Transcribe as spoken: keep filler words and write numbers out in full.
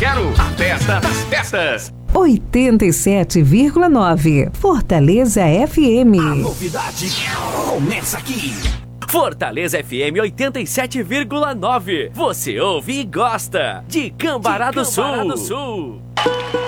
quero a festa das festas. oitenta e sete vírgula nove Fortaleza F M. A novidade começa aqui. Fortaleza F M oitenta e sete vírgula nove. Você ouve e gosta de Cambará do Sul.